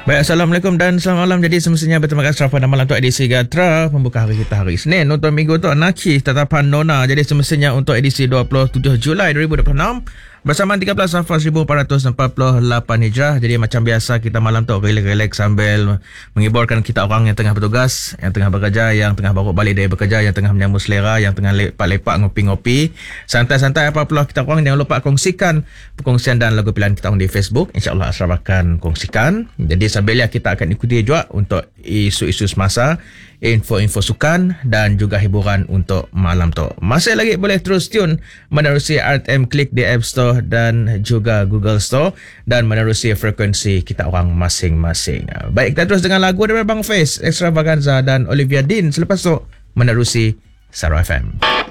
Baik, Assalamualaikum dan selamat malam. Jadi semestinya berterima kasih pada malam untuk edisi Gatra membuka hari kita hari Isnin. Untuk minggu tu Nakih Tetapan Nona. Jadi semestinya untuk edisi 27 Julai 2026 bersama 13 Safar 1448 Hijrah. Jadi macam biasa kita malam tu relax sambil menghiburkan kita orang yang tengah bertugas, yang tengah bekerja, yang tengah baru balik dari bekerja, yang tengah menyambut selera, yang tengah lepak-lepak ngopi-ngopi. Santai-santai apa-apa kita orang, jangan lupa kongsikan perkongsian dan lagu pilihan kita orang di Facebook. InsyaAllah Ashraf akan kongsikan. Jadi sambil kita akan ikuti juga untuk isu-isu semasa, info-info sukan dan juga hiburan untuk malam tu. Masih lagi boleh terus tune menerusi RTM Klik di App Store dan juga Google Store dan menerusi frekuensi kita orang masing-masing. Baik, kita terus dengan lagu daripada Bang Face, Extravaganza dan Olivia Dean. Selepas tu menerusi Saro FM.